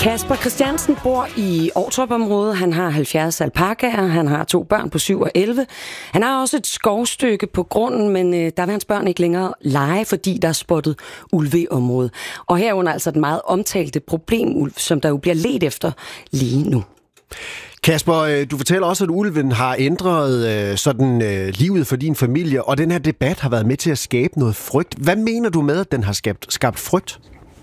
Kasper Christiansen bor i Ovtrup-området. Han har 70 alpakaer. Han har 2 børn på 7 og 11. Han har også et skovstykke på grunden, men der vil hans børn ikke længere lege, fordi der er spottet ulve i området. Og herunder altså et meget omtalte problemulv, som der jo bliver ledt efter lige nu. Kasper, du fortæller også, at ulven har ændret livet for din familie, og den her debat har været med til at skabe noget frygt. Hvad mener du med, at den har skabt frygt?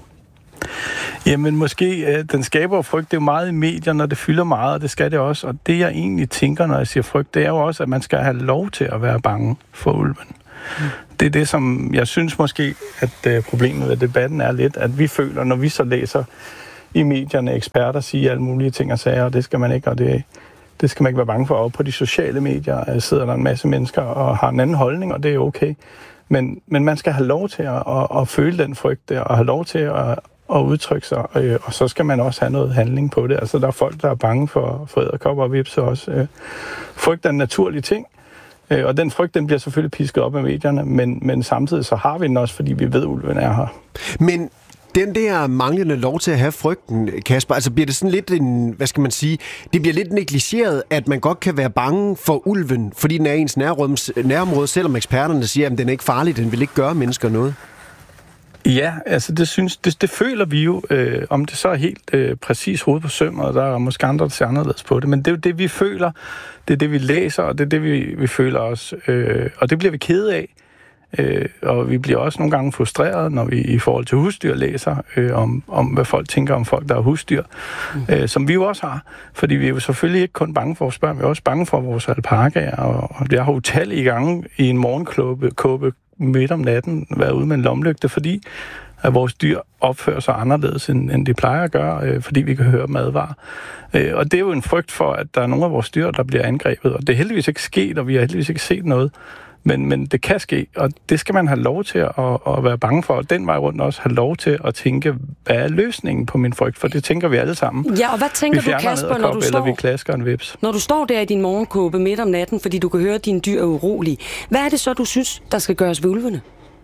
Jamen måske, den skaber frygt. Det er jo meget i medierne, når det fylder meget, og det skal det også. Og det, jeg egentlig tænker, når jeg siger frygt, det er jo også, at man skal have lov til at være bange for ulven. Det er det, som jeg synes måske, at problemet ved debatten er lidt, at vi føler, når vi så læser i medierne eksperter sige alle mulige ting og sager, og det skal man ikke, og det skal man ikke være bange for. Og på de sociale medier sidder der en masse mennesker og har en anden holdning, og det er okay. Men man skal have lov til at føle den frygt der, og have lov til at udtrykke sig, og så skal man også have noget handling på det. Altså, der er folk, der er bange for edderkopper og hvepse også. Frygt er en naturlig ting, og den frygt, den bliver selvfølgelig pisket op af medierne, men samtidig så har vi den også, fordi vi ved, at ulven er her. Men den der manglende lov til at have frygten, Kasper, altså bliver det sådan lidt en, hvad skal man sige, det bliver lidt negligeret, at man godt kan være bange for ulven, fordi den er ens nærområde, selvom eksperterne siger, at den er ikke farlig, den vil ikke gøre mennesker noget. Ja, altså det føler vi jo, om det så er helt præcis hoved på sømmet, og der er måske andre, der ser anderledes på det, men det er jo det, vi føler, det er det, vi læser, og det er det, vi føler også, og det bliver vi kede af. Og vi bliver også nogle gange frustreret, når vi i forhold til husdyr læser om hvad folk tænker om folk, der er husdyr, som vi jo også har. Fordi vi er jo selvfølgelig ikke kun bange for vores børn, vi er også bange for vores alpakaer, og jeg har utallige gange i en morgenkåbe midt om natten været ude med en lommelygte, fordi at vores dyr opfører sig anderledes, end de plejer at gøre, fordi vi kan høre dem advare. Og det er jo en frygt for, at der er nogle af vores dyr, der bliver angrebet, og det er heldigvis ikke sket, og vi har heldigvis ikke set noget. Men det kan ske, og det skal man have lov til at være bange for, og den vej rundt også have lov til at tænke, hvad er løsningen på min frygt? For det tænker vi alle sammen. Ja, og hvad tænker du, Kasper, når du står... Eller vi klasker en vips. Når du står der i din morgenkåbe midt om natten, fordi du kan høre, at dine dyr er urolige. Hvad er det så, du synes, der skal gøres ved ulvene?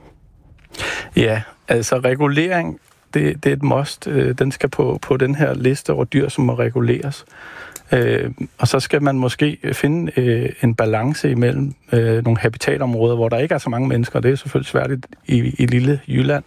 Ja, altså regulering, det er et must. Den skal på den her liste over dyr, som må reguleres. Og så skal man måske finde en balance imellem nogle habitatområder, hvor der ikke er så mange mennesker. Det er selvfølgelig svært i lille Jylland.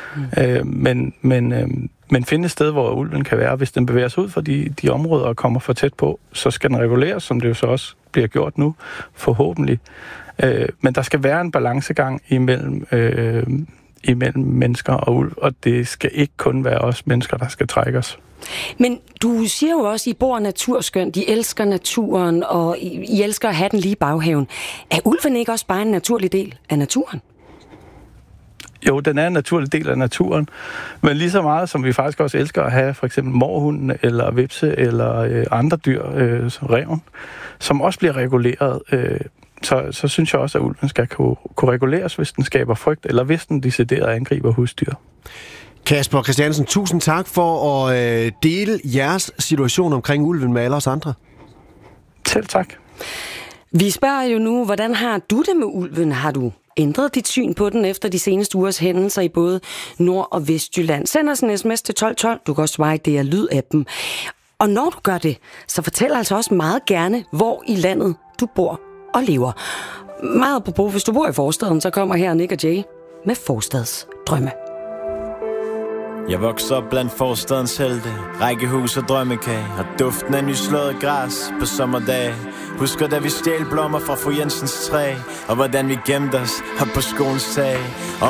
Men finde et sted, hvor ulven kan være. Hvis den bevæger sig ud fra de områder og kommer for tæt på, så skal den reguleres, som det jo så også bliver gjort nu, forhåbentlig. Men der skal være en balancegang imellem mennesker og ulv, og det skal ikke kun være os mennesker, der skal trække os. Men du siger jo også, at I bor naturskønt, I elsker naturen, og I elsker at have den lige i baghaven. Er ulven ikke også bare en naturlig del af naturen? Jo, den er en naturlig del af naturen, men lige så meget som vi faktisk også elsker at have for eksempel mårhunden eller vipse eller andre dyr, ræven, som også bliver reguleret, så synes jeg også, at ulven skal kunne reguleres, hvis den skaber frygt, eller hvis den decideret angriber husdyr. Kasper Christiansen, tusind tak for at dele jeres situation omkring ulven med alle os andre. Selv tak. Vi spørger jo nu, hvordan har du det med ulven? Har du ændret dit syn på den efter de seneste ugers hændelser i både Nord- og Vestjylland? Send os en sms til 1212. Du kan også svare, det er lydappen. Og når du gør det, så fortæl altså også meget gerne, hvor i landet du bor og lever. Meget apropos, hvis du bor i forstaden, så kommer her Nick og Jay med Forstadsdrømme. Jeg vokser op blandt forstadens helte, rækkehus og drømmekage, og duften af nyslået græs på sommerdage. Husker da vi stjal blommer fra fru Jensens træ, og hvordan vi gemte os op på skolens tag.